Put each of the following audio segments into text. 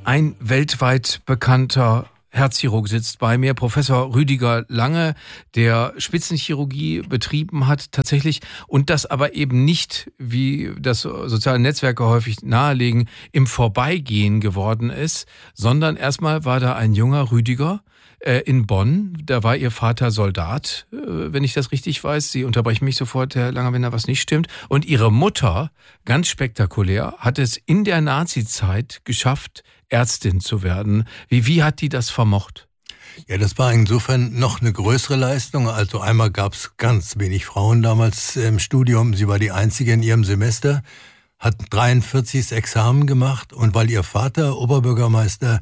Ein weltweit bekannter Herzchirurg sitzt bei mir, Professor Rüdiger Lange, der Spitzenchirurgie betrieben hat tatsächlich und das aber eben nicht, wie das soziale Netzwerke häufig nahelegen, im Vorbeigehen geworden ist, sondern erstmal war da ein junger Rüdiger in Bonn, da war ihr Vater Soldat, wenn ich das richtig weiß. Sie unterbrechen mich sofort, Herr Lange, wenn da was nicht stimmt. Und ihre Mutter, ganz spektakulär, hat es in der Nazizeit geschafft, Ärztin zu werden. Wie hat die das vermocht? Ja, das war insofern noch eine größere Leistung. Also einmal gab es ganz wenig Frauen damals im Studium. Sie war die einzige in ihrem Semester, hat 43 Examen gemacht und weil ihr Vater Oberbürgermeister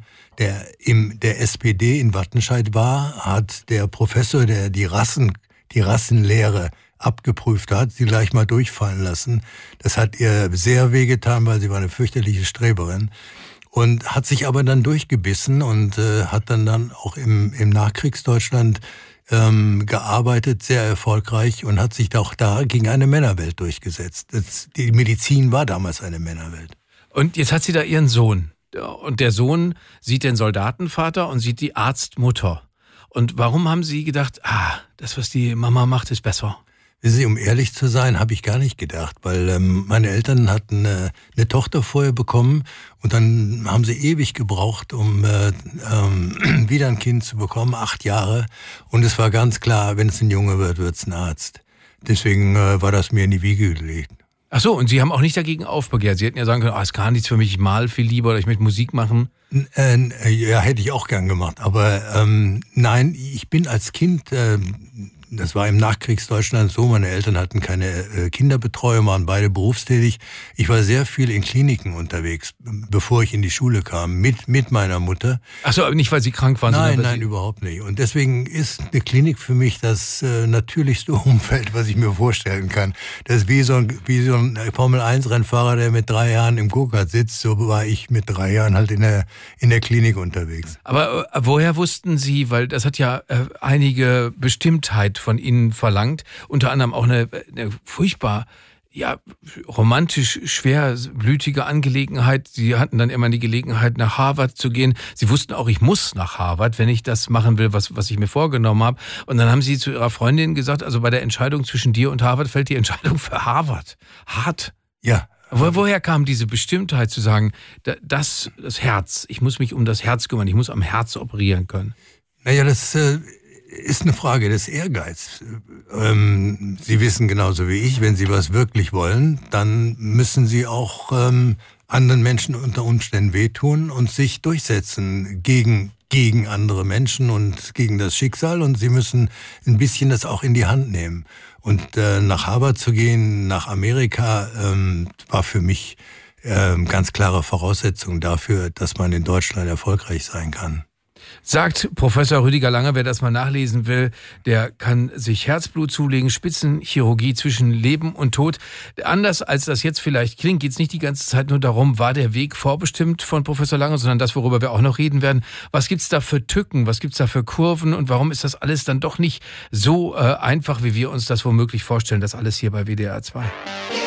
der SPD in Wattenscheid war, hat der Professor, der die Rassenlehre abgeprüft hat, sie gleich mal durchfallen lassen. Das hat ihr sehr wehgetan, weil sie war eine fürchterliche Streberin. Und hat sich aber dann durchgebissen und hat dann auch im Nachkriegsdeutschland gearbeitet, sehr erfolgreich und hat sich auch da gegen eine Männerwelt durchgesetzt. Die Medizin war damals eine Männerwelt. Und jetzt hat sie da ihren Sohn. Und der Sohn sieht den Soldatenvater und sieht die Arztmutter. Und warum haben Sie gedacht, das, was die Mama macht, ist besser? Wissen Sie, um ehrlich zu sein, habe ich gar nicht gedacht, weil meine Eltern hatten eine Tochter vorher bekommen und dann haben sie ewig gebraucht, um wieder ein Kind zu bekommen, 8 Jahre. Und es war ganz klar, wenn es ein Junge wird, wird es ein Arzt. Deswegen war das mir in die Wiege gelegt. Ach so, und Sie haben auch nicht dagegen aufbegehrt. Sie hätten ja sagen können, ist gar nichts für mich, ich mal viel lieber oder ich möchte Musik machen. Ja, hätte ich auch gern gemacht. Aber nein, ich bin als Kind, das war im Nachkriegsdeutschland so, meine Eltern hatten keine Kinderbetreuung, waren beide berufstätig. Ich war sehr viel in Kliniken unterwegs, bevor ich in die Schule kam, mit meiner Mutter. Ach so, aber nicht, weil Sie krank waren? Nein, überhaupt nicht. Und deswegen ist eine Klinik für mich das natürlichste Umfeld, was ich mir vorstellen kann. Das ist wie so ein Formel-1-Rennfahrer, der mit 3 Jahren im Go-Kart sitzt. So war ich mit 3 Jahren halt in der Klinik unterwegs. Aber woher wussten Sie, weil das hat ja einige Bestimmtheit von Ihnen verlangt, unter anderem auch eine furchtbar romantisch schwerblütige Angelegenheit. Sie hatten dann immer die Gelegenheit, nach Harvard zu gehen. Sie wussten auch, ich muss nach Harvard, wenn ich das machen will, was ich mir vorgenommen habe. Und dann haben Sie zu Ihrer Freundin gesagt, also bei der Entscheidung zwischen dir und Harvard fällt die Entscheidung für Harvard. Hart. Ja. Woher kam diese Bestimmtheit zu sagen, das Herz, ich muss mich um das Herz kümmern, ich muss am Herz operieren können? Naja, das ist eine Frage des Ehrgeizes. Sie wissen genauso wie ich, wenn Sie was wirklich wollen, dann müssen Sie auch anderen Menschen unter Umständen wehtun und sich durchsetzen gegen andere Menschen und gegen das Schicksal. Und Sie müssen ein bisschen das auch in die Hand nehmen. Und nach Harvard zu gehen, nach Amerika, war für mich ganz klare Voraussetzung dafür, dass man in Deutschland erfolgreich sein kann. Sagt Professor Rüdiger Lange, wer das mal nachlesen will, der kann sich Herzblut zulegen, Spitzenchirurgie zwischen Leben und Tod. Anders als das jetzt vielleicht klingt, geht es nicht die ganze Zeit nur darum, war der Weg vorbestimmt von Professor Lange, sondern das, worüber wir auch noch reden werden. Was gibt's da für Tücken, was gibt's da für Kurven und warum ist das alles dann doch nicht so einfach, wie wir uns das womöglich vorstellen, das alles hier bei WDR 2?